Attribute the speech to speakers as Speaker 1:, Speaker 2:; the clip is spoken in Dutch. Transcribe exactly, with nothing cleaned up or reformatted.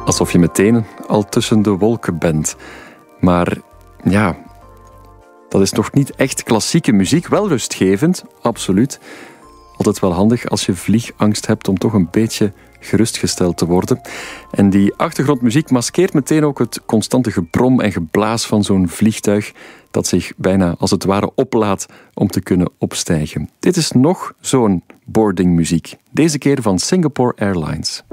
Speaker 1: Alsof je meteen al tussen de wolken bent. Maar ja, dat is nog niet echt klassieke muziek. Wel rustgevend, absoluut. Altijd wel handig als je vliegangst hebt om toch een beetje gerustgesteld te worden. En die achtergrondmuziek maskeert meteen ook het constante gebrom en geblaas van zo'n vliegtuig dat zich bijna als het ware oplaat om te kunnen opstijgen. Dit is nog zo'n boardingmuziek. Deze keer van Singapore Airlines.